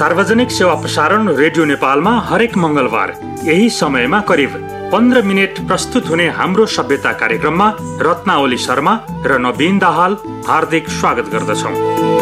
सार्वजनिक सेवा प्रसारण रेडियो नेपालमा हरेक मङ्गलबार यही समयमा करिब 15 मिनेट प्रस्तुत हुने हाम्रो सभ्यता कार्यक्रममा रत्नावली शर्मा र नवीन दाहाल हार्दिक स्वागत गर्दछौँ।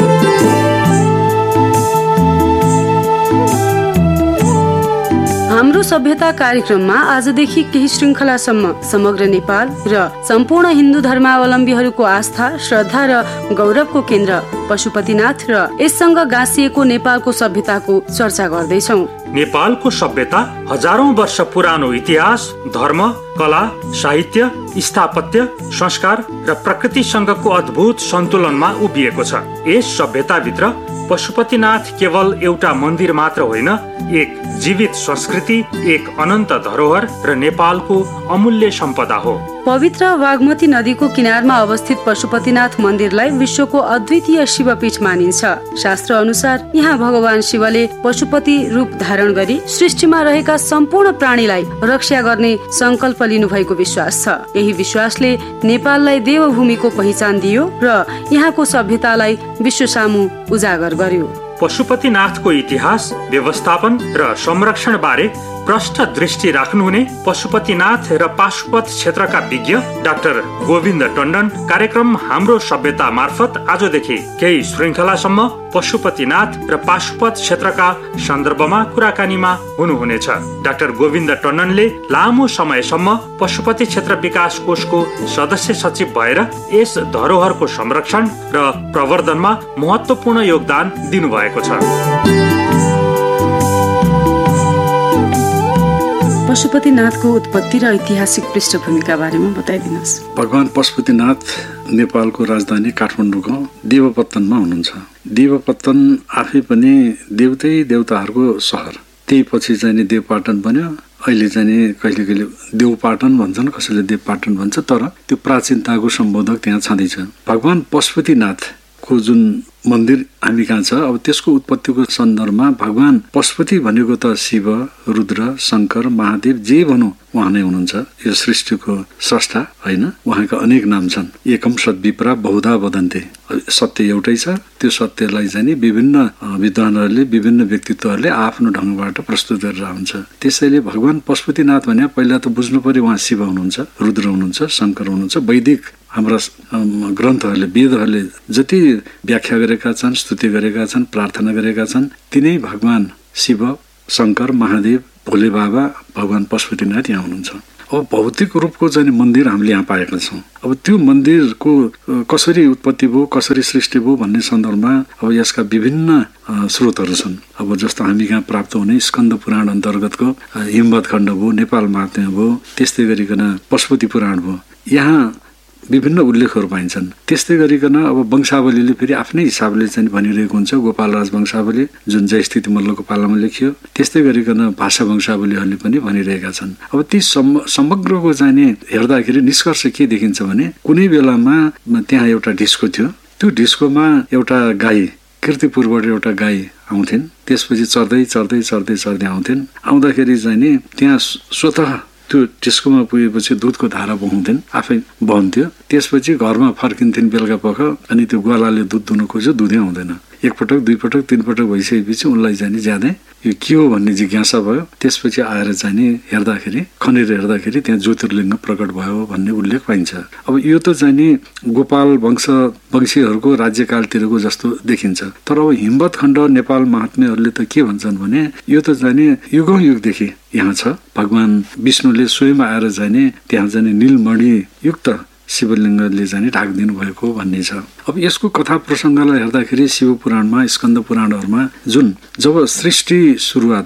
हाम्रो सभ्यता कार्यक्रममा आजदेखि केही श्रृङ्खलासम्म समग्र नेपाल र सम्पूर्ण हिन्दू धर्मावलम्बीहरूको आस्था, श्रद्धा र गौरवको केन्द्र पशुपतिनाथ र यससँग गाँसिएको नेपालको सभ्यताको चर्चा गर्दैछौँ। नेपालको सभ्यता हजारौं वर्ष पुरानो इतिहास, धर्म, कला, साहित्य, स्थापत्य, संस्कार र प्रकृतिसँगको अद्भुत सन्तुलनमा उभिएको छ। यस सभ्यताभित्र पशुपतिनाथ केवल एउटा मन्दिर मात्र होइन, एक जीवित संस्कृति, एक अनन्त धरोहर र नेपालको अमूल्य सम्पदा हो। पवित्र बागमती नदीको किनारमा अवस्थित पशुपतिनाथ मन्दिरलाई विश्वको अद्वितीय शिवपीठ मानिन्छ। शास्त्र अनुसार यहाँ भगवान शिवले पशुपति रूप धारण गरी सृष्टिमा रहेका सम्पूर्ण प्राणीलाई रक्षा गर्ने संकल्प लिनु भएको विश्वास छ। यही विश्वासले नेपाललाई देवभूमिको पहिचान दियो र यहाँको सभ्यतालाई विश्व सामु उजागर गर्यो। पशुपतिनाथको इतिहास, व्यवस्थापन र संरक्षण बारे प्रष्ट दृष्टि राख्नुहुने पशुपतिनाथ र पाशुपत क्षेत्रका विज्ञ डाक्टर गोविन्द टण्डन कार्यक्रम हाम्रो सभ्यता मार्फत आजदेखि केही श्रृङ्खलासम्म पशुपतिनाथ र पाशुपत क्षेत्रका सन्दर्भमा कुराकानीमा हुनुहुनेछ। डाक्टर गोविन्द टण्डनले लामो समयसम्म पशुपति क्षेत्र विकास कोषको सदस्य सचिव भएर यस धरोहरको संरक्षण र प्रवर्धनमा महत्वपूर्ण योगदान दिनुभएको छ। पशुपतिनाथको उत्पत्ति र ऐतिहासिक पृष्ठभूमिका बारेमा बताइदिनुहोस्। भगवान पशुपतिनाथ नेपालको राजधानी काठमाडौँको देवपत्तनमा हुनुहुन्छ। देवपत्तन आफै पनि देवताहरूको सहर। त्यही पछि चाहिँ देवपाटन बन्यो। अहिले चाहिँ कहिले कहिले देवपाटन भन्छन्, कसैले देवपाटन भन्छ, तर त्यो प्राचीनताको सम्बोधक त्यहाँ छँदैछ। भगवान पशुपतिनाथको जुन मन्दिर हामी कहाँ छ, अब त्यसको उत्पत्तिको सन्दर्भमा भगवान पशुपति भनेको त शिव, रुद्र, शङ्कर, महादेव जे भनौँ उहाँ नै हुनुहुन्छ। यो सृष्टिको स्रष्टा होइन, उहाँका अनेक नाम छन्। एकम सद्विप्रा बहुधा वदन्ते, सत्य एउटै छ। त्यो सत्यलाई चाहिँ विभिन्न विद्वानहरूले, विभिन्न व्यक्तित्वहरूले आफ्नो ढङ्गबाट प्रस्तुत गरेर हुन्छ। त्यसैले भगवान पशुपतिनाथ भने पहिला त बुझ्नु पर्यो उहाँ शिव हुनुहुन्छ, रुद्र हुनुहुन्छ, शङ्कर हुनुहुन्छ। वैदिक हाम्रा ग्रन्थहरूले, वेदहरूले जति व्याख्या गरेका छन्, स्तुति गरेका छन्, प्रार्थना गरेका छन्, तिनै भगवान शिव, शङ्कर, महादेव, भोले बाबा, भगवान पशुपतिनाथ यहाँ हुनुहुन्छ। अब भौतिक रूपको चाहिँ मन्दिर हामीले यहाँ पाएका छौँ। अब त्यो मन्दिरको कसरी उत्पत्ति भयो, कसरी सृष्टि भयो भन्ने सन्दर्भमा अब यसका विभिन्न स्रोतहरू छन्। अब जस्तो हामी यहाँ प्राप्त हुने स्कन्द पुराण अन्तर्गतको हिमवत खण्ड भयो, नेपाल महात्म्य भयो, त्यस्तै गरिकन पशुपति पुराण भयो। यहाँ विभिन्न उल्लेखहरू पाइन्छन्। त्यस्तै गरिकन अब वंशावलीले फेरि आफ्नै हिसाबले चाहिँ भनिरहेको हुन्छ। गोपालराज वंशावली जुन जयस्थिति मल्लको पालामा लेखियो, त्यस्तै गरिकन भाषा वंशावलीहरूले पनि भनिरहेका छन्। अब ती समग्रको चाहिँ हेर्दाखेरि निष्कर्ष के देखिन्छ भने कुनै बेलामा त्यहाँ एउटा ढिस्को थियो। त्यो ढिस्कोमा एउटा गाई, कीर्तिपुरबाट एउटा गाई आउँथिन्। त्यसपछि चढ्दै आउँथिन्। आउँदाखेरि चाहिँ त्यहाँ स्वतः त्यो ढिस्कोमा पुगेपछि दुधको धारा बगाउँथिन्, आफै बन्थ्यो। त्यसपछि घरमा फर्किन्थिन् बेलुका पख, अनि त्यो ग्वालाले दुध दुनु खोज्यो, दुधै आउँदैन। एकपटक, दुईपटक, तीनपटक भइसकेपछि उनलाई चाहिँ ज्यादै यो के हो भन्ने जिज्ञासा भयो। त्यसपछि आएर चाहिँ हेर्दाखेरि, खनेर हेर्दाखेरि त्यहाँ ज्योतिर्लिङ्ग प्रकट भयो भन्ने उल्लेख पाइन्छ। अब यो त चाहिँ गोपाल वंशीहरूको राज्यकालतिरको जस्तो देखिन्छ। तर अब हिमवत खण्ड नेपाल महात्म्यहरूले त के भन्छन् भने यो त चाहिँ युगौं युगदेखि यहाँ छ। भगवान विष्णुले स्वयं आएर चाहिँ त्यहाँ चाहिँ नीलमणि युक्त शिवलिङ्गले चाहिँ ढाकिदिनु भएको भन्ने छ। अब यसको कथा प्रसङ्गलाई हेर्दाखेरि शिव पुराणमा, स्कन्द पुराणहरूमा जुन जब सृष्टि सुरुवात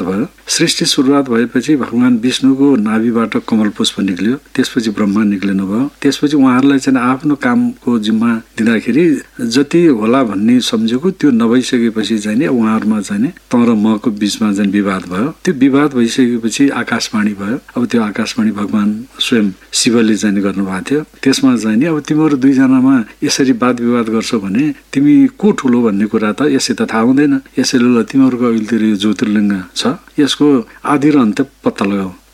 भएपछि भगवान विष्णुको नाभिबाट कमल पुष्प निक्ल्यो, त्यसपछि ब्रह्मा निक्लिनु भयो। त्यसपछि उहाँहरूलाई चाहिँ आफ्नो कामको जिम्मा दिँदाखेरि जति होला भन्ने सम्झेको त्यो नभइसकेपछि चाहिँ उहाँहरूमा चाहिँ त र मको बीचमा चाहिँ विवाद भयो। त्यो विवाद भइसकेपछि आकाशवाणी भयो। अब त्यो आकाशवाणी भगवान स्वयं शिवले चाहिँ गर्नुभएको थियो। त्यसमा चाहिँ अब तिमीहरू दुईजनामा यसरी वाद विवाद गर्छौ भने तिमी को ठुलो भन्ने कुरा त यसै त थाहा हुँदैन। यसैले तिमीहरूको अहिलेतिर यो ज्योतिर्लिङ्ग छ, यसको आदि र अन्त्य पत्ता लगाऊ।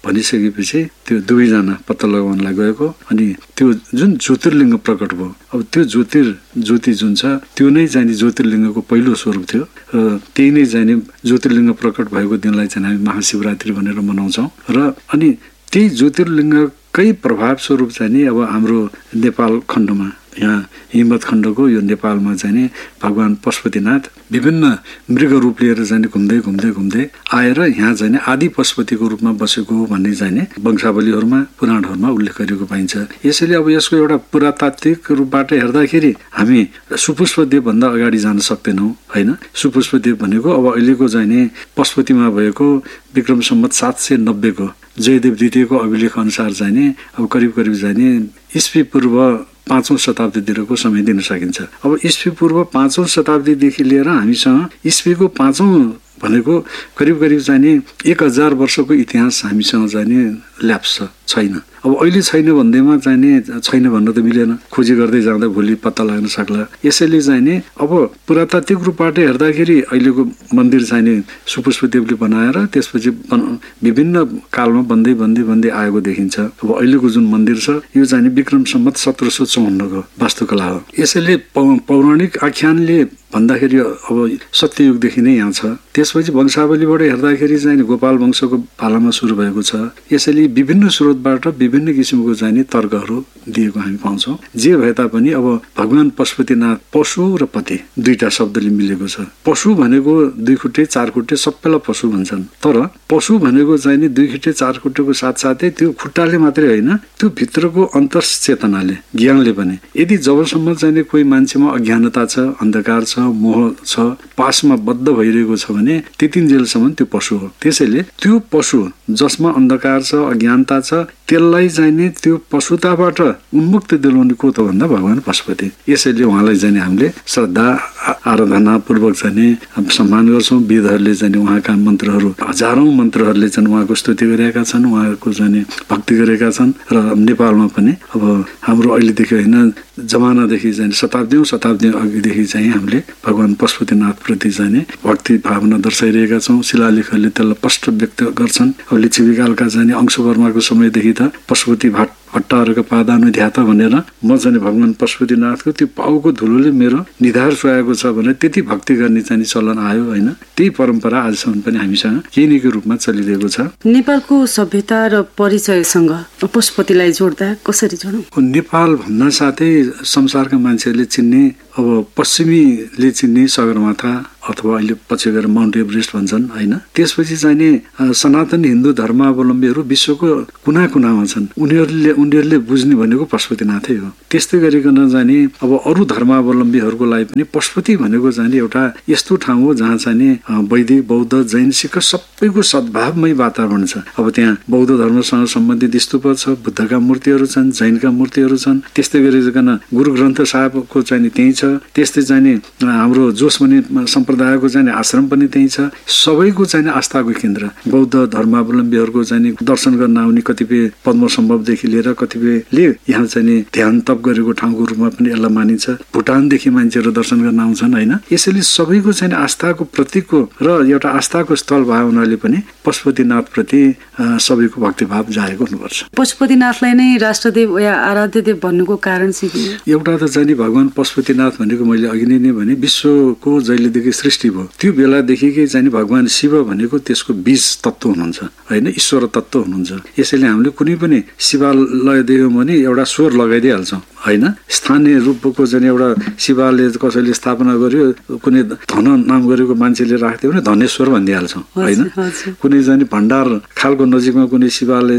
भनिसकेपछि त्यो दुवैजना पत्ता लगाउनलाई गएको अनि त्यो जुन ज्योतिर्लिङ्ग प्रकट भयो। अब त्यो ज्योति जुन छ त्यो नै चाहिँ ज्योतिर्लिङ्गको पहिलो स्वरूप थियो र त्यही नै चाहिँ ज्योतिर्लिङ्ग प्रकट भएको दिनलाई चाहिँ हामी महाशिवरात्रि भनेर मनाउँछौँ र अनि त्यही ज्योतिर्लिङ्गकै प्रभाव स्वरूप चाहिँ नि अब हाम्रो नेपाल खण्डमा यहाँ हिमवत खण्डको यो नेपालमा चाहिँ नि भगवान पशुपतिनाथ विभिन्न मृग रूप लिएर चाहिँ घुम्दै आएर यहाँ चाहिँ आदि पशुपतिको रूपमा बसेको भन्ने चाहिँ नि वंशावलीहरूमा पुराणहरूमा उल्लेख गरेको पाइन्छ। यसैले अब यसको एउटा पुरातात्विक रूपबाट हेर्दाखेरि हामी सुपुष्पदेव भन्दा अगाडि जान सक्दैनौँ होइन। सुपुष्पदेव भनेको अब अहिलेको चाहिँ नि पशुपतिमा भएको विक्रम सम्वत 790 को जयदेव द्वितीयको अभिलेख अनुसार चाहिँ नि अब करिब चाहिँ नि ईस्वी पूर्व 5औं शताब्दीतिरको समय दिन सकिन्छ। अब ईस्वी पूर्व 5औं शताब्दीदेखि लिएर हामीसँग ईस्वीको 5औं भनेको करिब चाहिँ नि 1000 वर्षको इतिहास हामीसँग चाहिँ नि ल्याप्स छैन। अब अहिले छैन भन्दैमा चाहिँ नि छैन भन्न त मिलेन, खोजी गर्दै जाँदा भोलि पत्ता लाग्न सक्ला। यसैले चाहिँ नि अब पुरातात्विक रूपबाट हेर्दाखेरि अहिलेको मन्दिर चाहिँ नि सुपुष्पदेवले बनाएर त्यसपछि विभिन्न कालमा बन्दै आएको देखिन्छ। अब अहिलेको जुन मन्दिर छ यो चाहिँ नि विक्रम सम्वत 1754 को वास्तुकला हो। यसैले पौराणिक आख्यानले भन्दाखेरि अब सत्ययुगदेखि नै यहाँ छ। त्यसपछि वंशावलीबाट हेर्दाखेरि चाहिँ गोपाल वंशको पालामा सुरु भएको छ। यसैले विभिन्न स्रोतबाट विभिन्न किसिमको चाहिँ नि तर्कहरू दिएको हामी पाउँछौँ। जे भए तापनि अब भगवान पशुपतिनाथ पशु र पति दुईटा शब्दले मिलेको छ। पशु भनेको 2 खुट्टे 4 खुट्टे सबैलाई पशु भन्छन्, तर पशु भनेको चाहिँ नि 2 खुट्टे 4 खुट्टेको साथसाथै त्यो खुट्टाले मात्रै होइन त्यो भित्रको अन्तर्चेतनाले ज्ञानले पनि यदि जबसम्म चाहिँ नि कोही मान्छेमा अज्ञानता छ, अन्धकार छ, मोह छ, पासमा बद्ध भइरहेको छ भने त्यतिन्जेलसम्म त्यो पशु हो। त्यसैले त्यो पशु जसमा अन्धकार छ, अज्ञानता छ, त्यसलाई चाहिँ नि त्यो पशुताबाट उन्मुक्त दिलाउने को त भन्दा भगवान पशुपति। यसैले उहाँलाई चाहिँ हामीले श्रद्धा आराधना पूर्वक चाहिँ सम्मान गर्छौँ। वेदहरूले चाहिँ उहाँका मन्त्रहरू हजारौं मन्त्रहरूले चाहिँ उहाँको स्तुति गरेका छन्, उहाँको चाहिँ भक्ति गरेका छन् र नेपालमा पनि अब हाम्रो अहिलेदेखि होइन जमानादेखि चाहिँ शताब्दी अघिदेखि चाहिँ हामीले भगवान पशुपतिनाथ प्रति चाहिँ भक्ति भावना दर्शाइरहेका छौँ। शिलालेखहरूले त्यसलाई स्पष्ट व्यक्त गर्छन्। अब लिच्छवीकालका चाहिँ अंशवर्माको समयदेखि त पशुपति भट्टहरूको पादानुध्यात भनेर म चाहिँ भगवान पशुपतिनाथको त्यो पाउको धुलोले मेरो निधार सुहाएको छ भने त्यति भक्ति गर्ने चाहिँ चलन आयो होइन। त्यही परम्परा आजसम्म पनि हामीसँग केहीको रूपमा चलिरहेको छ। नेपालको सभ्यता र परिचयसँग पशुपतिलाई जोड्दा कसरी जोडौँ? नेपाल भन्न साथै संसारका मान्छेहरूले चिन्ने अब पश्चिमीले चिन्ने सगरमाथा अथवा अहिले पछि गएर माउन्ट एभरेस्ट भन्छन् होइन। त्यसपछि चाहिँ नि सनातन हिन्दू धर्मावलम्बीहरू विश्वको कुना कुनामा छन्। उनीहरूले बुझ्ने भनेको पशुपतिनाथै हो। त्यस्तै गरिकन जाने अब अरू धर्मावलम्बीहरूको लागि पनि पशुपति भनेको चाहिँ एउटा यस्तो ठाउँ हो जहाँ चाहिँ वैदिक बौद्ध जैन सिख सबैको सद्भावमय वातावरण छ। अब त्यहाँ बौद्ध धर्मसँग सम्बन्धित स्तूप छ, बुद्धका मूर्तिहरू छन्, जैनका मूर्तिहरू छन्। त्यस्तै गरिकन गुरु ग्रन्थ साहबको चाहिँ त्यही छ। त्यस्तै चाहिँ हाम्रो जोसमनी सम्प्रदायको चाहिँ आश्रम पनि त्यही छ। सबैको चाहिँ आस्थाको केन्द्र बौद्ध धर्मावलम्बीहरूको चाहिँ दर्शन गर्न आउने कतिपय पद्मसम्भवदेखि लिएर कतिपयले यहाँ चाहिँ ध्यान तप गरेको ठाउँको रूपमा पनि यसलाई मानिन्छ। भुटानदेखि मान्छेहरू दर्शन गर्न आउँछन् होइन। यसैले सबैको चाहिँ आस्थाको प्रतीक हो र एउटा आस्थाको स्थल भए हुनाले पनि पशुपतिनाथ प्रति सबैको भक्तिभाव जागेको हुनुपर्छ। पशुपतिनाथलाई नै राष्ट्रदेव या आराध्यदेव भन्नुको कारण चाहिँ एउटा त चाहिँ भगवान पशुपतिनाथ भनेको मैले अघि नै भने विश्वको जहिलेदेखि सृष्टि भयो त्यो बेलादेखिकै चाहिँ भगवान शिव भनेको त्यसको बीज तत्त्व हुनुहुन्छ होइन, ईश्वर तत्त्व हुनुहुन्छ। यसैले हामीले कुनै पनि शिवालय देख्यौँ भने एउटा स्वर लगाइदिइहाल्छौँ होइन। स्थानीय रूपको चाहिँ एउटा शिवालय कसैले स्थापना गर्यो, कुनै धन नाम गरेको मान्छेले राख्थ्यो भने धनेश्वर भनिदिइहाल्छौँ होइन। कुनै चाहिँ भण्डार खालको नजिकमा कुनै शिवालय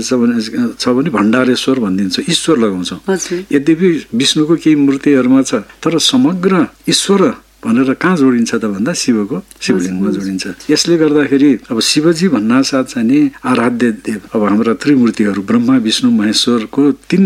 छ भने भण्डारेश्वर भनिदिन्छ, ईश्वर लगाउँछौँ। यद्यपि विष्णुको केही मूर्तिहरूमा छ तर समग्र ईश्वर भनेर कहाँ जोडिन्छ त भन्दा शिवको शिवलिङ्गमा जोडिन्छ। यसले गर्दाखेरि अब शिवजी भन्नासाथ चाहिँ आराध्य देव अब हाम्रा त्रिमूर्तिहरू ब्रह्मा विष्णु महेश्वरको 3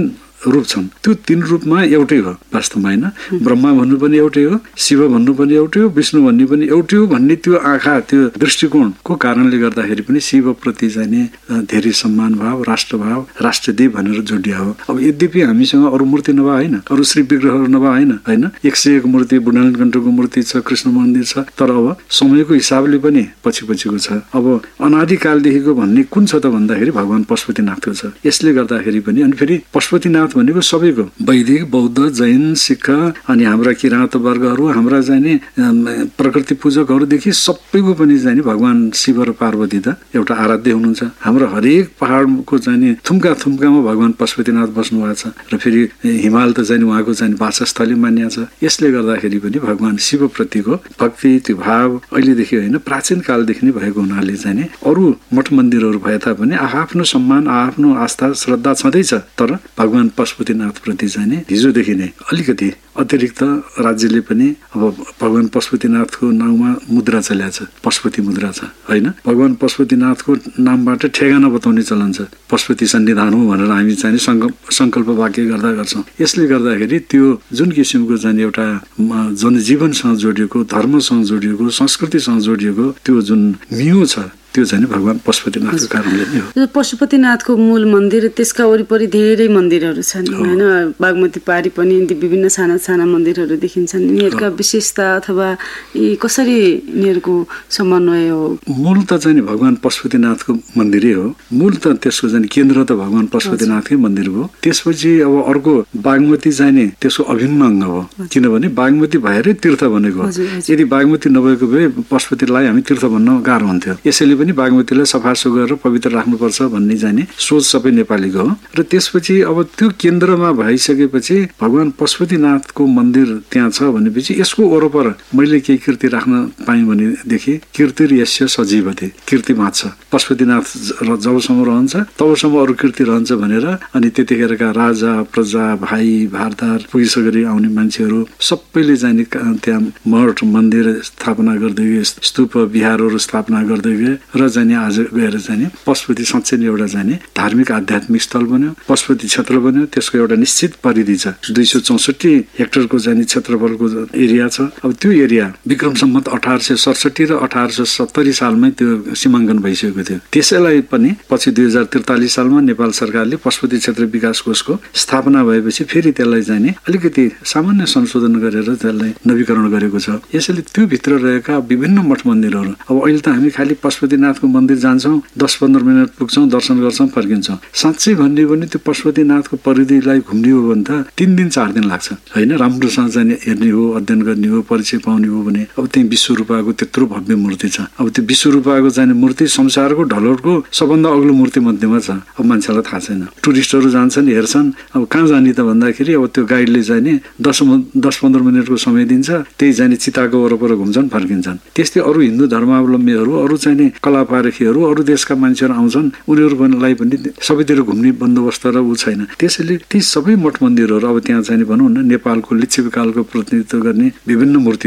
रूप छन्, त्यो 3 रूपमा एउटै हो वास्तवमा होइन। ब्रह्मा भन्नु पनि एउटै हो, शिव भन्नु पनि एउटै हो, विष्णु भन्ने पनि एउटै हो भन्ने त्यो आँखा त्यो दृष्टिकोणको कारणले गर्दाखेरि पनि शिवप्रति चाहिँ धेरै सम्मान भाव, राष्ट्रभाव, राष्ट्रदेव भनेर जोडिया हो। अब यद्यपि हामीसँग अरू मूर्ति नभए होइन, अरू श्री विग्रहहरू नभए होइन 101 मूर्ति, बुढानीकण्ठको मूर्ति छ, कृष्ण मन्दिर छ, तर अब समयको हिसाबले पनि पछि-पछिको छ। अब अनादिकालदेखिको भन्ने कुन छ त भन्दाखेरि भगवान पशुपतिनाथको छ। यसले गर्दाखेरि पनि अनि फेरि पशुपतिनाथ भनेको सबैको वैदिक, बौद्ध, जैन, सिख अनि हाम्रा किराँत वर्गहरू, हाम्रा चाहिँ प्रकृति पूजकहरूदेखि सबैको पनि चाहिँ भगवान शिव र पार्वती त एउटा आराध्य हुनुहुन्छ। हाम्रो हरेक पहाडको चाहिँ थुम्कामा भगवान पशुपतिनाथ बस्नु भएको छ र फेरि हिमाल त चाहिँ उहाँको चाहिँ वासस्थली मानिएको छ। यसले गर्दाखेरि पनि भगवान शिवप्रतिको भक्ति, त्यो भाव अहिलेदेखि होइन प्राचीन कालदेखि नै भएको हुनाले चाहिँ अरू मठ मन्दिरहरू भए तापनि आफ्नो सम्मान, आफ्नो आस्था, श्रद्धा छँदैछ। तर भगवान पशुपतिनाथ प्रति चाहिँ हिजोदेखि नै अलिकति अतिरिक्त राज्यले पनि अब भगवान पशुपतिनाथको नाउँमा मुद्रा चल्या छ, पशुपति मुद्रा छ होइन। भगवान पशुपतिनाथको नामबाट ठेगाना बताउने चलन छ, पशुपति सन्निधान हो भनेर हामी चाहिँ संकल्प वाक्य गर्छौँ। यसले गर्दाखेरि त्यो जुन किसिमको चाहिँ एउटा जनजीवनसँग जोडिएको, धर्मसँग जोडिएको, संस्कृतिसँग जोडिएको त्यो जुन मियो छ त्यो चाहिँ भगवान पशुपतिनाथको कारणले नै हो। पशुपतिनाथको मूल मन्दिर, त्यसका वरिपरि धेरै मन्दिरहरू छन् होइन। बागमती पारी पनि विभिन्न साना साना मन्दिरहरू देखिन्छन्। यिनीहरूका विशेषता अथवा कसरी यिनीहरूको समन्वय हो? मूल त चाहिँ भगवान पशुपतिनाथको मन्दिरै हो। मूल त त्यसको चाहिँ केन्द्र त भगवान पशुपतिनाथकै मन्दिर हो। त्यसपछि अब अर्को बागमती चाहिँ त्यसको अभिन्न अङ्ग हो, किनभने बागमती भएरै तीर्थ बनेको हो। यदि बागमती नभएको भए पशुपतिलाई हामी तीर्थ भन्न गाह्रो हुन्थ्यो। यसैले पनि बागमतीलाई सफा सुग्घर र पवित्र राख्नुपर्छ भन्ने जाने सोच सबै नेपालीको हो। र त्यसपछि अब त्यो केन्द्रमा भइसकेपछि भगवान पशुपतिनाथको मन्दिर त्यहाँ छ भनेपछि यसको वरपर मैले केही कृति राख्न पाएँ भनेदेखि कीर्तिर यस्य सजीवते, कीर्ति बाँच्छ। पशुपतिनाथ जबसम्म रहन्छ तबसम्म अरू कीर्ति रहन्छ भनेर अनि त्यतिखेरका राजा, प्रजा, भाइ, भारदार पुगिसकेर आउने मान्छेहरू सबैले जाने त्यहाँ मठ मन्दिर स्थापना गर्दै गए, स्तूप विहारहरू स्थापना गर्दै गए र जाने आज गएर जाने पशुपति साँच्चै नै एउटा जाने धार्मिक आध्यात्मिक स्थल बन्यो, पशुपति क्षेत्र बन्यो। त्यसको एउटा निश्चित परिधि छ, 264 हेक्टरको जाने क्षेत्रफलको एरिया छ। अब त्यो एरिया विक्रम सम्वत 1867 र 1870 सालमै त्यो सीमाङ्कन भइसकेको थियो। त्यसैलाई पनि पछि 2043 सालमा नेपाल सरकारले पशुपति क्षेत्र विकास कोषको स्थापना भएपछि फेरि त्यसलाई जाने अलिकति सामान्य संशोधन गरेर त्यसलाई नवीकरण गरेको छ। यसैले त्यो भित्र रहेका विभिन्न मठ मन्दिरहरू अब अहिले त हामी खालि पशुपतिनाथको मन्दिर जान्छौँ, 10-15 मिनट पुग्छौँ, दर्शन गर्छौँ, फर्किन्छौँ। साँच्चै भन्ने भने त्यो पशुपतिनाथको परिधिलाई घुम्ने हो भने त 3 दिन 4 दिन लाग्छ होइन। राम्रोसँग जाने हेर्ने हो, अध्ययन गर्ने हो, परिचय पाउने हो भने अब त्यही विश्वरूपाको त्यत्रो भव्य मूर्ति छ। अब त्यो विश्वरूपाको जाने मूर्ति संसारको ढलौटको सबभन्दा अग्लो मूर्ति मध्येमा छ। अब मान्छेलाई थाहा छैन, टुरिस्टहरू जान्छन्, हेर्छन्। अब कहाँ जाने त भन्दाखेरि अब त्यो गाइडले जाने 10-15 मिनटको समय दिन्छ, त्यही जाने चिताको वरपर घुम्छन्, फर्किन्छन्। त्यस्तै अरू हिन्दू धर्मावलम्बीहरू, अरू चाहिँ कलापारखीहरू, अरू देशका मान्छेहरू आउँछन्, उनीहरूलाई पनि सबैतिर घुम्ने बन्दोबस्त र ऊ छैन। त्यसैले ती सबै मठ मन्दिरहरू अब त्यहाँ चाहिँ भनौँ न नेपालको लिच्छवी कालको प्रतिनिधित्व गर्ने विभिन्न मूर्ति